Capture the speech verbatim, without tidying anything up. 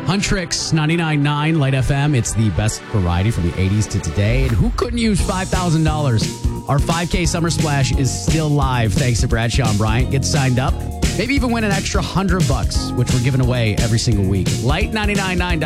Huntrix ninety-nine point nine Light F M. It's the best variety from the eighties to today. And who couldn't use five thousand dollars? Our five K Summer Splash is still live thanks to Bradshaw and Bryant. Get signed up. Maybe even win an extra one hundred bucks, which we're giving away every single week. light nine nine nine